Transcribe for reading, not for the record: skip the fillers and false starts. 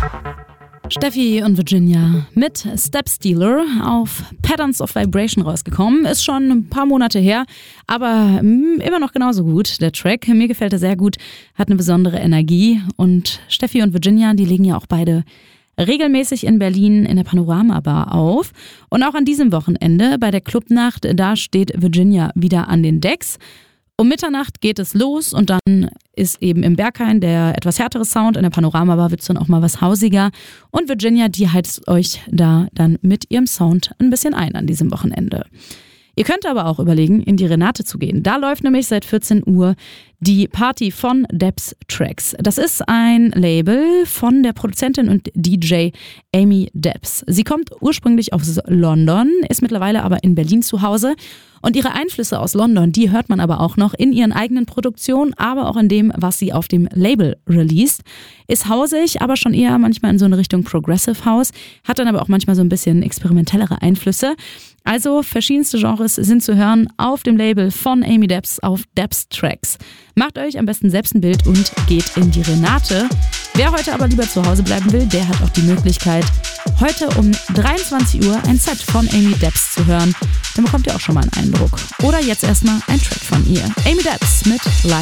Steffi und Virginia mit Step Stealer auf Patterns of Vibration rausgekommen. Ist schon ein paar Monate her, aber immer noch genauso gut, der Track. Mir gefällt er sehr gut, hat eine besondere Energie. Und Steffi und Virginia, die legen ja auch beide regelmäßig in Berlin in der Panorama Bar auf. Und auch an diesem Wochenende bei der Clubnacht, da steht Virginia wieder an den Decks. Um Mitternacht geht es los und dann ist eben im Berghain der etwas härtere Sound. In der Panorama-Bar wird es dann auch mal was hausiger. Und Virginia, die heizt euch da dann mit ihrem Sound ein bisschen ein an diesem Wochenende. Ihr könnt aber auch überlegen, in die Renate zu gehen. Da läuft nämlich seit 14 Uhr die Party von Debs Tracks. Das ist ein Label von der Produzentin und DJ Amy Debs. Sie kommt ursprünglich aus London, ist mittlerweile aber in Berlin zu Hause. Und ihre Einflüsse aus London, die hört man aber auch noch in ihren eigenen Produktionen, aber auch in dem, was sie auf dem Label released. Ist hausig, aber schon eher manchmal in so eine Richtung Progressive House, hat dann aber auch manchmal so ein bisschen experimentellere Einflüsse. Also verschiedenste Genres sind zu hören auf dem Label von Amy Debs auf Debs Tracks. Macht euch am besten selbst ein Bild und geht in die Renate. Wer heute aber lieber zu Hause bleiben will, der hat auch die Möglichkeit, heute um 23 Uhr ein Set von Amy Debs zu hören. Dann bekommt ihr auch schon mal einen Eindruck. Oder jetzt erstmal ein Track von ihr. Amy Debs mit Live